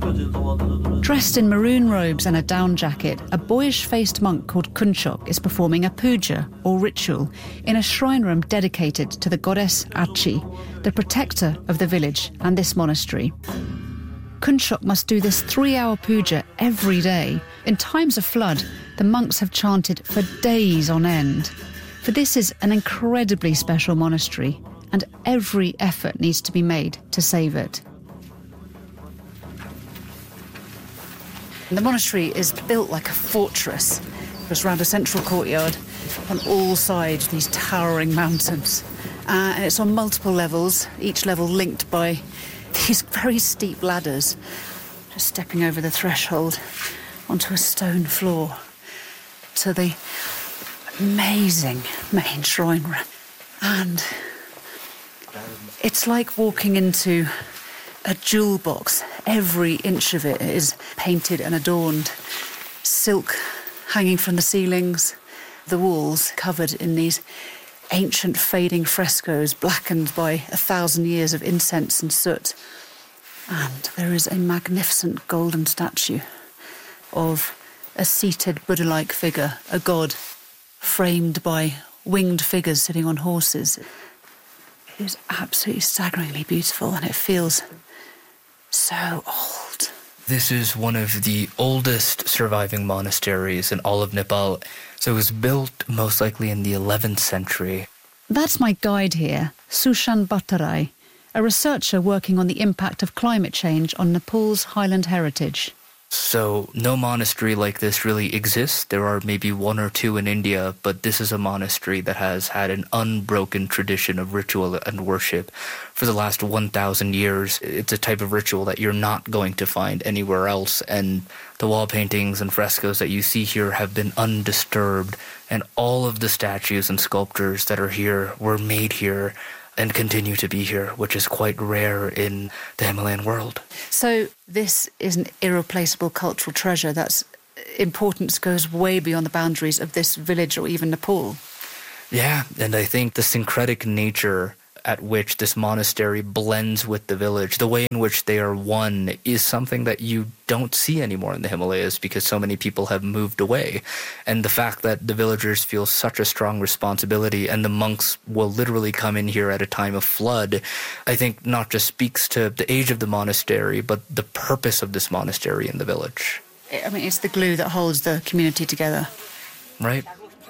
Dressed in maroon robes and a down jacket, a boyish-faced monk called Kunchok is performing a puja, or ritual, in a shrine room dedicated to the goddess Achi, the protector of the village and this monastery. Kunchok must do this 3-hour puja every day. In times of flood, the monks have chanted for days on end. For this is an incredibly special monastery, and every effort needs to be made to save it. The monastery is built like a fortress. It's around a central courtyard, on all sides these towering mountains. And it's on multiple levels, each level linked by these very steep ladders. Just stepping over the threshold onto a stone floor to the amazing main shrine room. And it's like walking into a jewel box. Every inch of it is painted and adorned. Silk hanging from the ceilings, the walls covered in these ancient fading frescoes blackened by 1,000 years of incense and soot. And there is a magnificent golden statue of a seated Buddha-like figure, a god, framed by winged figures sitting on horses. It is absolutely staggeringly beautiful, and it feels so old. This is one of the oldest surviving monasteries in all of Nepal. So it was built most likely in the 11th century. That's my guide here, Sushan Bhattarai, a researcher working on the impact of climate change on Nepal's highland heritage. So no monastery like this really exists. There are maybe 1 or 2 in India, but this is a monastery that has had an unbroken tradition of ritual and worship for the last 1,000 years. It's a type of ritual that you're not going to find anywhere else, and the wall paintings and frescoes that you see here have been undisturbed, and all of the statues and sculptures that are here were made here and continue to be here, which is quite rare in the Himalayan world. So this is an irreplaceable cultural treasure that's importance goes way beyond the boundaries of this village or even Nepal. Yeah, and I think the syncretic nature at which this monastery blends with the village, the way in which they are one, is something that you don't see anymore in the Himalayas because so many people have moved away. And the fact that the villagers feel such a strong responsibility and the monks will literally come in here at a time of flood, I think not just speaks to the age of the monastery, but the purpose of this monastery in the village. I mean, it's the glue that holds the community together. Right.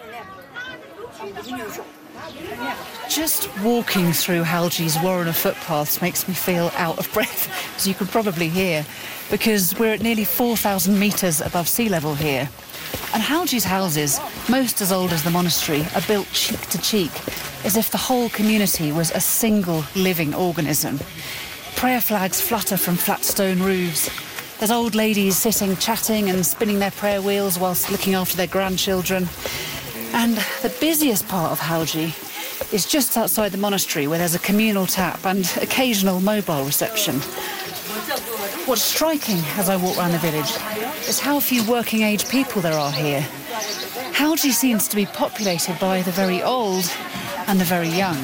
Just walking through Halji's Warrena footpaths makes me feel out of breath, as you can probably hear, because we're at nearly 4,000 metres above sea level here. And Halji's houses, most as old as the monastery, are built cheek to cheek, as if the whole community was a single living organism. Prayer flags flutter from flat stone roofs. There's old ladies sitting, chatting and spinning their prayer wheels whilst looking after their grandchildren. And the busiest part of Halji is just outside the monastery, where there's a communal tap and occasional mobile reception. What's striking as I walk around the village is how few working-age people there are here. Halji seems to be populated by the very old and the very young.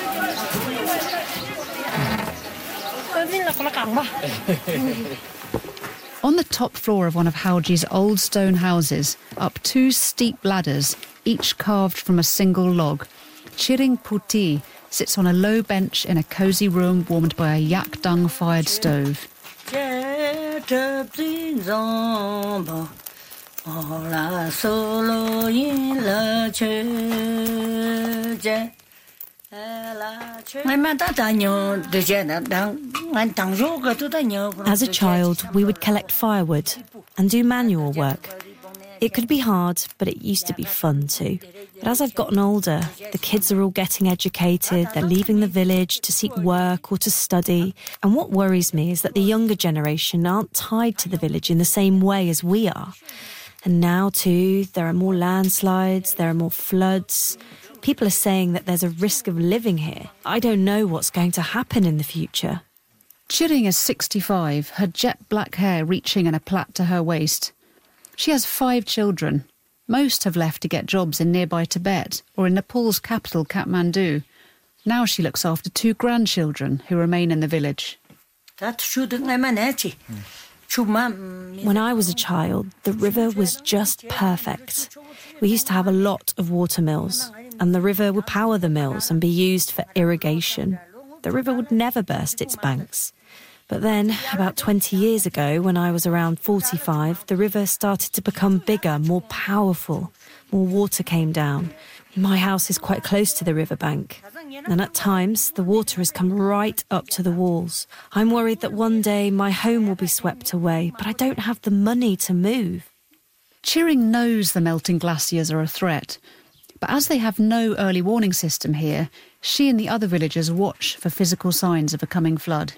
On the top floor of one of Halji's old stone houses, up 2 steep ladders, each carved from a single log, Chiring Puti sits on a low bench in a cosy room warmed by a yak dung-fired stove. As a child, we would collect firewood and do manual work. It could be hard, but it used to be fun too. But as I've gotten older, the kids are all getting educated, they're leaving the village to seek work or to study. And what worries me is that the younger generation aren't tied to the village in the same way as we are. And now too, there are more landslides, there are more floods. People are saying that there's a risk of living here. I don't know what's going to happen in the future. Chiring is 65, her jet black hair reaching in a plait to her waist. She has 5 children. Most have left to get jobs in nearby Tibet or in Nepal's capital, Kathmandu. Now she looks after 2 grandchildren who remain in the village. When I was a child, the river was just perfect. We used to have a lot of water mills, and the river would power the mills and be used for irrigation. The river would never burst its banks. But then, about 20 years ago, when I was around 45, the river started to become bigger, more powerful. More water came down. My house is quite close to the riverbank. And at times, the water has come right up to the walls. I'm worried that one day my home will be swept away, but I don't have the money to move. Chiring knows the melting glaciers are a threat. But as they have no early warning system here, she and the other villagers watch for physical signs of a coming flood.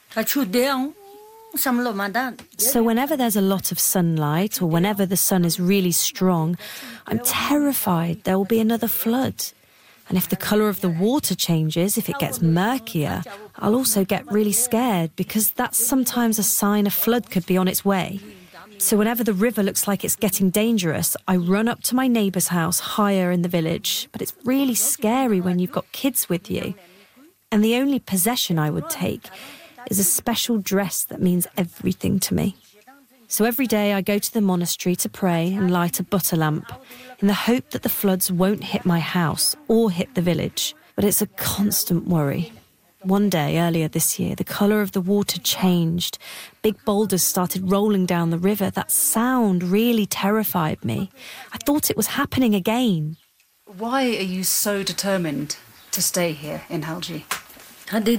So whenever there's a lot of sunlight or whenever the sun is really strong, I'm terrified there will be another flood. And if the colour of the water changes, if it gets murkier, I'll also get really scared because that's sometimes a sign a flood could be on its way. So whenever the river looks like it's getting dangerous, I run up to my neighbour's house higher in the village. But it's really scary when you've got kids with you. And the only possession I would take is a special dress that means everything to me. So every day I go to the monastery to pray and light a butter lamp in the hope that the floods won't hit my house or hit the village. But it's a constant worry. One day earlier this year, the colour of the water changed. Big boulders started rolling down the river. That sound really terrified me. I thought it was happening again. Why are you so determined to stay here in Halgi? The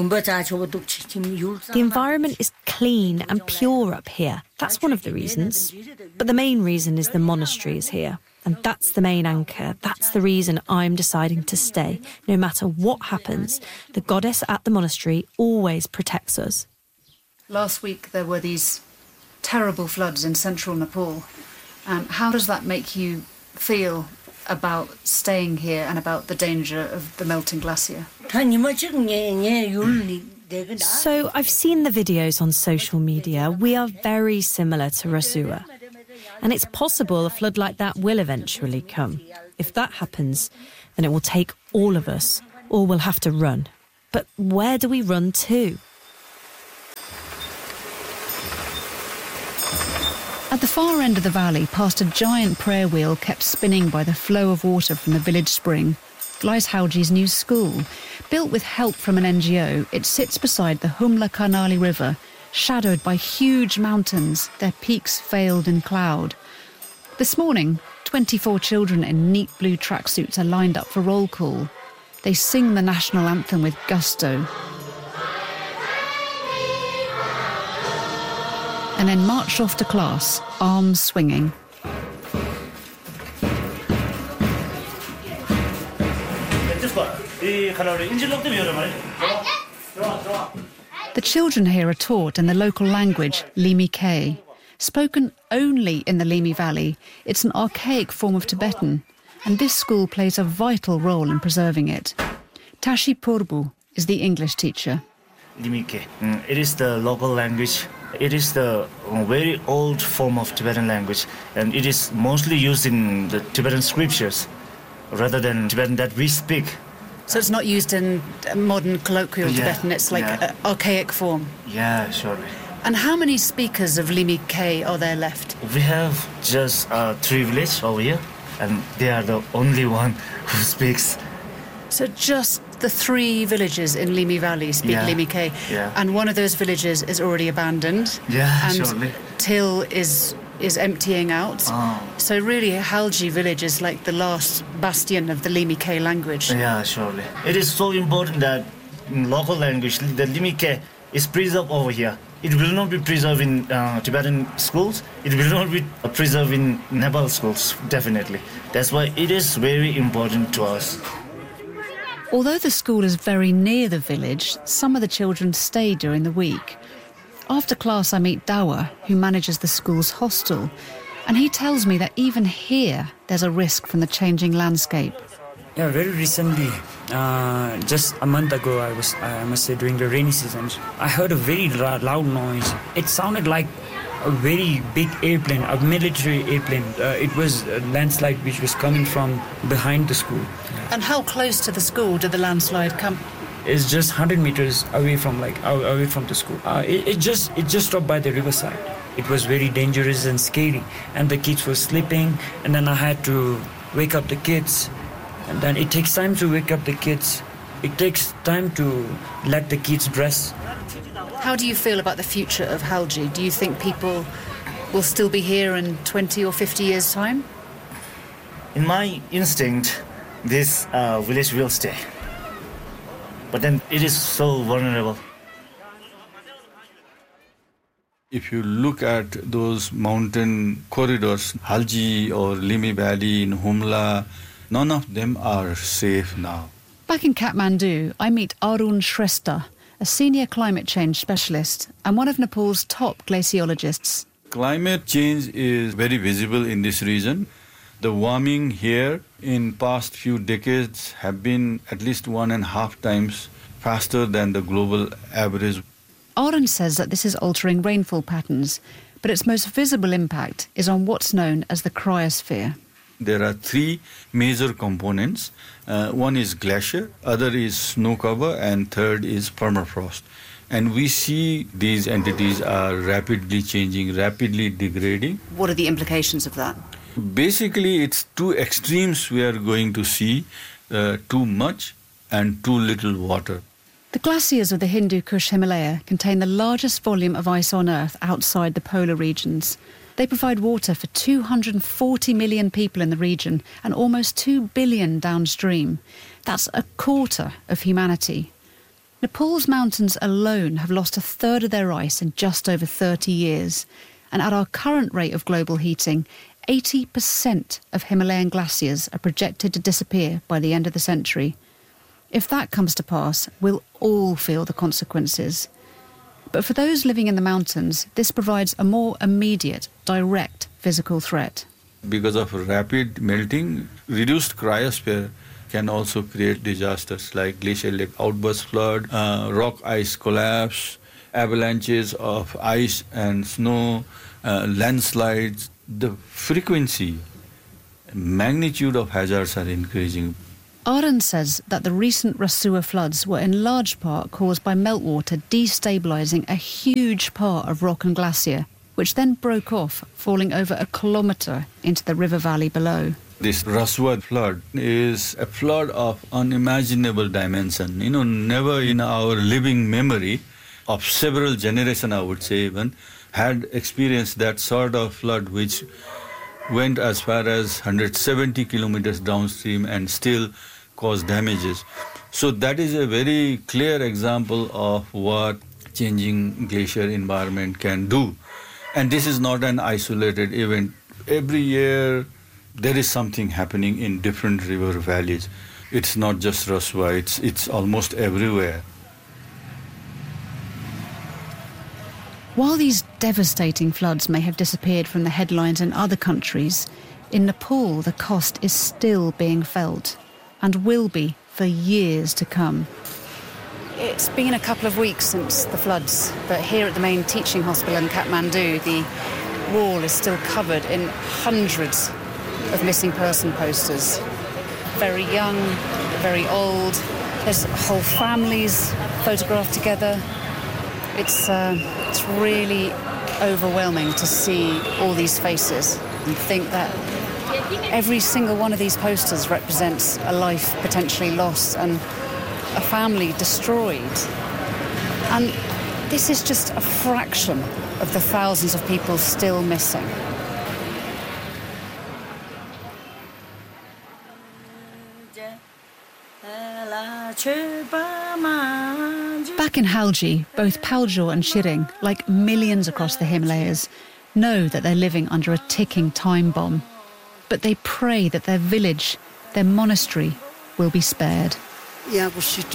environment is clean and pure up here. That's one of the reasons. But the main reason is the monastery is here. And that's the main anchor. That's the reason I'm deciding to stay. No matter what happens, the goddess at the monastery always protects us. Last week there were these terrible floods in central Nepal. How does that make you feel about staying here and about the danger of the melting glacier? So I've seen the videos on social media. We are very similar to Rasua. And it's possible a flood like that will eventually come. If that happens, then it will take all of us, or we'll have to run. But where do we run to? At the far end of the valley, past a giant prayer wheel kept spinning by the flow of water from the village spring, lies Halgi's new school. Built with help from an NGO, it sits beside the Humla Karnali River, shadowed by huge mountains, their peaks veiled in cloud. This morning, 24 children in neat blue tracksuits are lined up for roll call. They sing the national anthem with gusto. And then march off to class, arms swinging. The children here are taught in the local language, Limi K. Spoken only in the Limi Valley, it's an archaic form of Tibetan, and this school plays a vital role in preserving it. Tashi Purbu is the English teacher. Limi K. It is the local language. It is the very old form of Tibetan language, and it is mostly used in the Tibetan scriptures rather than Tibetan that we speak. So it's not used in modern colloquial Tibetan, it's like an archaic form? Yeah, surely. And how many speakers of Limi K are there left? We have just 3 villages over here, and they are the only one who speaks. So just the 3 villages in Limi Valley speak Limi K, and one of those villages is already abandoned. Yeah, and surely. Till is emptying out. Oh. So really, Halgi village is like the last bastion of the Limi K language. Yeah, surely. It is so important that in local language, the Limi K is preserved over here. It will not be preserved in Tibetan schools. It will not be preserved in Nepal schools, definitely. That's why it is very important to us. Although the school is very near the village, some of the children stay during the week. After class, I meet Dawa, who manages the school's hostel, and he tells me that even here there's a risk from the changing landscape. Yeah, very recently, just a month ago, I must say, during the rainy season, I heard a very loud noise. It sounded like a very big airplane, a military airplane. It was a landslide which was coming from behind the school. And how close to the school did the landslide come? is just 100 meters away from the school. It just stopped by the riverside. It was very dangerous and scary, and the kids were sleeping, and then I had to wake up the kids, and then it takes time to wake up the kids. It takes time to let the kids dress. How do you feel about the future of Halgi? Do you think people will still be here in 20 or 50 years' time? In my instinct, this village will stay. But then it is so vulnerable. If you look at those mountain corridors, Halgi or Limi Valley in Humla, none of them are safe now. Back in Kathmandu, I meet Arun Shrestha, a senior climate change specialist and one of Nepal's top glaciologists. Climate change is very visible in this region. The warming here in past few decades have been at least 1.5 times faster than the global average. Arun says that this is altering rainfall patterns, but its most visible impact is on what's known as the cryosphere. There are 3 major components. One is glacier, other is snow cover, and third is permafrost. And we see these entities are rapidly changing, rapidly degrading. What are the implications of that? Basically, it's 2 extremes we are going to see, too much and too little water. The glaciers of the Hindu Kush Himalaya contain the largest volume of ice on Earth outside the polar regions. They provide water for 240 million people in the region and almost 2 billion downstream. That's a quarter of humanity. Nepal's mountains alone have lost a third of their ice in just over 30 years. And at our current rate of global heating, 80% of Himalayan glaciers are projected to disappear by the end of the century. If that comes to pass, we'll all feel the consequences. But for those living in the mountains, this provides a more immediate, direct physical threat. Because of rapid melting, reduced cryosphere can also create disasters like glacial lake outburst flood, rock ice collapse, avalanches of ice and snow, landslides. The frequency, magnitude of hazards are increasing. Arun says that the recent Rasua floods were in large part caused by meltwater destabilising a huge part of rock and glacier, which then broke off, falling over a kilometre into the river valley below. This Rasua flood is a flood of unimaginable dimension. Never in our living memory of several generations, I would say even, had experienced that sort of flood which went as far as 170 kilometers downstream and still caused damages. So that is a very clear example of what changing glacier environment can do. And this is not an isolated event. Every year there is something happening in different river valleys. It's not just Rasua, it's almost everywhere. While these devastating floods may have disappeared from the headlines in other countries, in Nepal the cost is still being felt and will be for years to come. It's been a couple of weeks since the floods, but here at the main teaching hospital in Kathmandu, the wall is still covered in hundreds of missing person posters. Very young, very old, there's whole families photographed together. It's really overwhelming to see all these faces and think that every single one of these posters represents a life potentially lost and a family destroyed. And this is just a fraction of the thousands of people still missing. Back in Halgi, both Paljor and Shiring, like millions across the Himalayas, know that they're living under a ticking time bomb. But they pray that their village, their monastery, will be spared. Our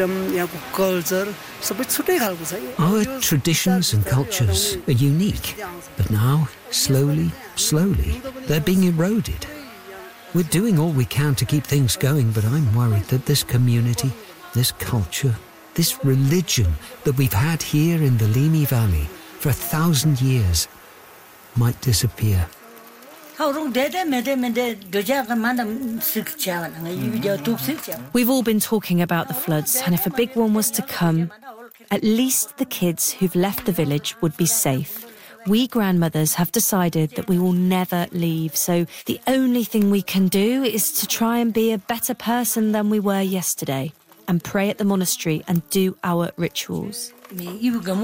traditions and cultures are unique, but now, slowly, they're being eroded. We're doing all we can to keep things going, but I'm worried that this community, this culture, this religion that we've had here in the Limi Valley for 1,000 years might disappear. We've all been talking about the floods, and if a big one was to come, at least the kids who've left the village would be safe. We grandmothers have decided that we will never leave, so the only thing we can do is to try and be a better person than we were yesterday, and pray at the monastery and do our rituals. But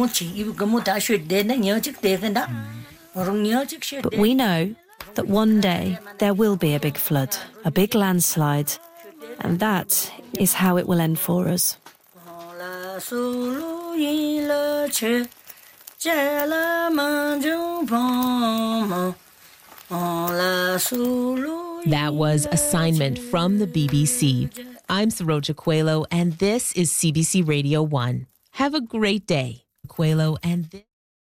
we know that one day there will be a big flood, a big landslide, and that is how it will end for us. That was Assignment from the BBC. I'm Saroja Coelho, and this is CBC Radio 1. Have a great day. Coelho and this.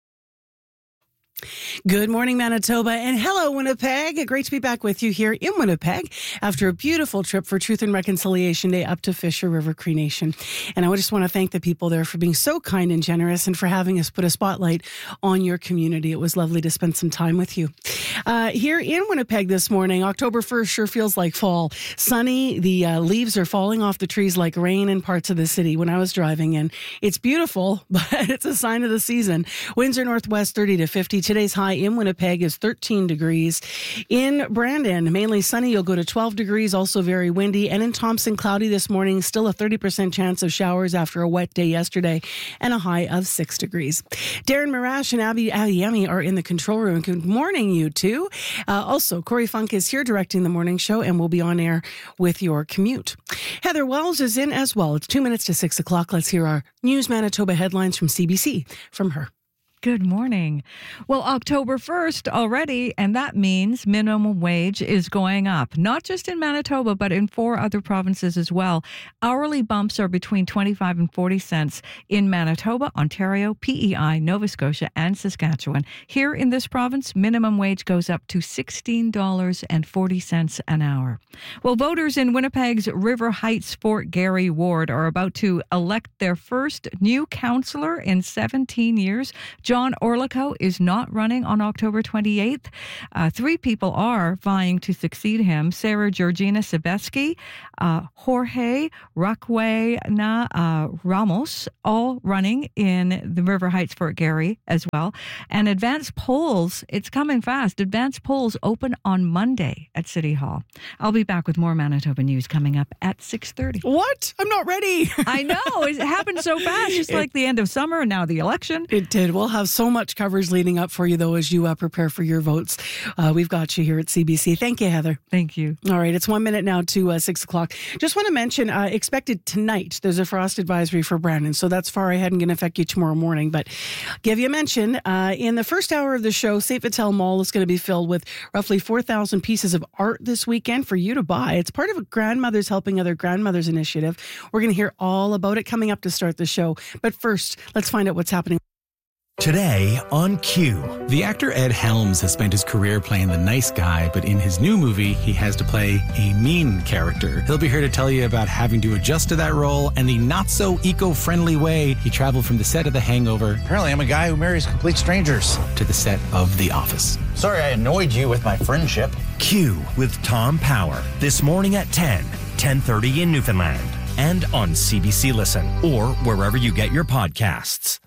Good morning, Manitoba, and hello, Winnipeg. Great to be back with you here in Winnipeg after a beautiful trip for Truth and Reconciliation Day up to Fisher River Cree Nation. And I just want to thank the people there for being so kind and generous and for having us put a spotlight on your community. It was lovely to spend some time with you. Here in Winnipeg this morning, October 1st sure feels like fall. Sunny, the leaves are falling off the trees like rain in parts of the city when I was driving in. It's beautiful, but it's a sign of the season. Winds are northwest 30 to 50. Today's high in Winnipeg is 13 degrees. In Brandon, mainly sunny, you'll go to 12 degrees, also very windy. And in Thompson, cloudy this morning, still a 30% chance of showers after a wet day yesterday, and a high of 6 degrees. Darren Marash and Abby Adeyemi are in the control room. Good morning, you two. Also, Corey Funk is here directing the morning show and will be on air with your commute. Heather Wells is in as well. It's 2 minutes to 6 o'clock. Let's hear our News Manitoba headlines from CBC from her. Good morning. Well, October 1st already, and that means minimum wage is going up, not just in Manitoba, but in 4 other provinces as well. Hourly bumps are between 25 and 40 cents in Manitoba, Ontario, PEI, Nova Scotia, and Saskatchewan. Here in this province, minimum wage goes up to $16.40 an hour. Well, voters in Winnipeg's River Heights Fort Garry ward are about to elect their first new councillor in 17 years. John Orlico is not running on October 28th. 3 people are vying to succeed him. Sarah Georgina Sebeski, Jorge Raquena Ramos, all running in the River Heights Fort Garry as well. And advanced polls, it's coming fast. Advanced polls open on Monday at City Hall. I'll be back with more Manitoba news coming up at 6:30. What? I'm not ready. I know. It happened so fast, just like the end of summer and now the election. It did. We'll have so much coverage leading up for you, though, as you prepare for your votes. We've got you here at CBC. Thank you, Heather. Thank you. All right, it's 1 minute now to 6 o'clock. Just want to mention, expected tonight, there's a frost advisory for Brandon, so that's far ahead and going to affect you tomorrow morning. But give you a mention, in the first hour of the show, St. Vital Mall is going to be filled with roughly 4,000 pieces of art this weekend for you to buy. It's part of a Grandmothers Helping Other Grandmothers initiative. We're going to hear all about it coming up to start the show. But first, let's find out what's happening. Today on Q. The actor Ed Helms has spent his career playing the nice guy, but in his new movie, he has to play a mean character. He'll be here to tell you about having to adjust to that role and the not-so-eco-friendly way he traveled from the set of The Hangover. Apparently, I'm a guy who marries complete strangers. To the set of The Office. Sorry I annoyed you with my friendship. Q with Tom Power. This morning at 10:30 in Newfoundland. And on CBC Listen, or wherever you get your podcasts.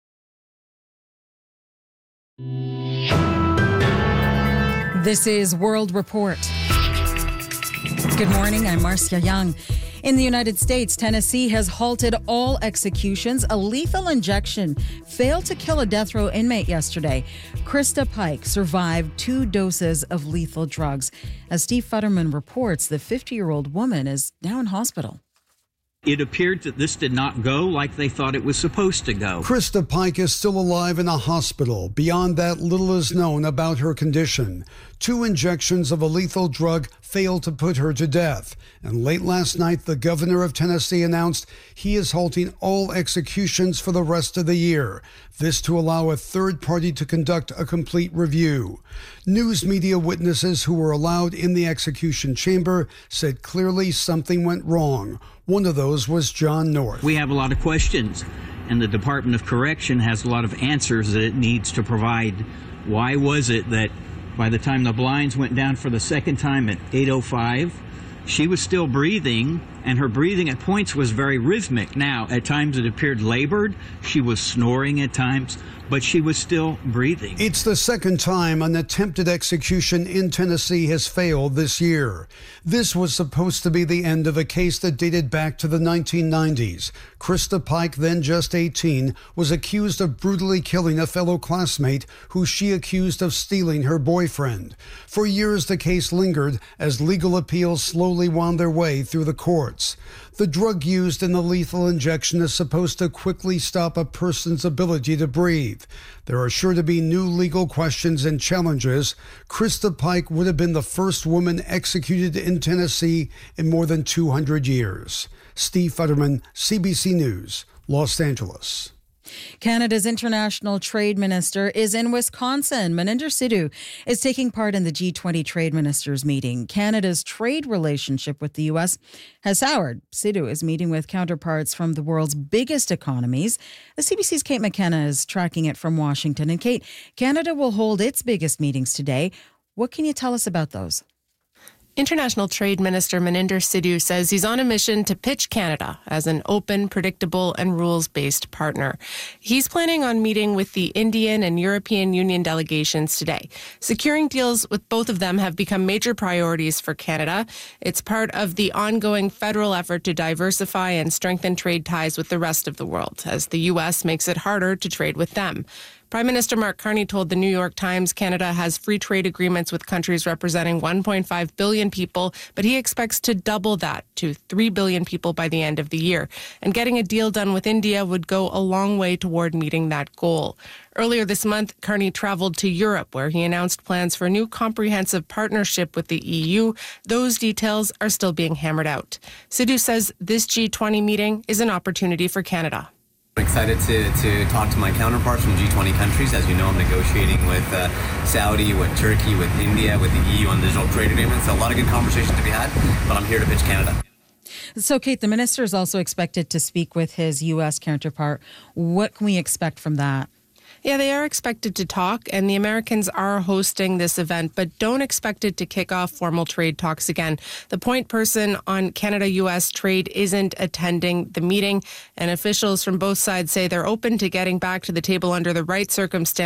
This is World Report. Good morning, I'm Marcia Young. In the United States, Tennessee has halted all executions. A lethal injection failed to kill a death row inmate yesterday. Krista Pike survived 2 doses of lethal drugs. As Steve Futterman reports, the 50-year-old woman is now in hospital. It appeared that this did not go like they thought it was supposed to go. Krista Pike is still alive in a hospital. Beyond that, little is known about her condition. 2 injections of a lethal drug failed to put her to death. And late last night, the governor of Tennessee announced he is halting all executions for the rest of the year. This to allow a third party to conduct a complete review. News media witnesses who were allowed in the execution chamber said clearly something went wrong. One of those was John North. We have a lot of questions, and the Department of Correction has a lot of answers that it needs to provide. Why was it that By the time the blinds went down for the second time at 8:05, she was still breathing, and her breathing at points was very rhythmic. Now, at times it appeared labored. She was snoring at times, but she was still breathing. It's the second time an attempted execution in Tennessee has failed this year. This was supposed to be the end of a case that dated back to the 1990s. Krista Pike, then just 18, was accused of brutally killing a fellow classmate who she accused of stealing her boyfriend. For years, the case lingered as legal appeals slowly wound their way through the courts. The drug used in the lethal injection is supposed to quickly stop a person's ability to breathe. There are sure to be new legal questions and challenges. Krista Pike would have been the first woman executed in Tennessee in more than 200 years. Steve Futterman, CBC News, Los Angeles. Canada's international trade minister is in Wisconsin. Maninder Sidhu is taking part in the G20 trade ministers meeting. Canada's trade relationship with the U.S. has soured. Sidhu is meeting with counterparts from the world's biggest economies. The CBC's Kate McKenna is tracking it from Washington. And Kate, Canada will hold its biggest meetings today. What can you tell us about those? International Trade Minister Maninder Sidhu says he's on a mission to pitch Canada as an open, predictable, and rules-based partner. He's planning on meeting with the Indian and European Union delegations today. Securing deals with both of them have become major priorities for Canada. It's part of the ongoing federal effort to diversify and strengthen trade ties with the rest of the world, as the U.S. makes it harder to trade with them. Prime Minister Mark Carney told the New York Times Canada has free trade agreements with countries representing 1.5 billion people, but he expects to double that to 3 billion people by the end of the year. And getting a deal done with India would go a long way toward meeting that goal. Earlier this month, Carney traveled to Europe, where he announced plans for a new comprehensive partnership with the EU. Those details are still being hammered out. Sidhu says this G20 meeting is an opportunity for Canada. I'm excited to talk to my counterparts from G20 countries. As you know, I'm negotiating with Saudi, with Turkey, with India, with the EU on digital trade agreements. So a lot of good conversations to be had, but I'm here to pitch Canada. So, Kate, the minister is also expected to speak with his U.S. counterpart. What can we expect from that? Yeah, they are expected to talk, and the Americans are hosting this event, but don't expect it to kick off formal trade talks again. The point person on Canada-U.S. trade isn't attending the meeting, and officials from both sides say they're open to getting back to the table under the right circumstances.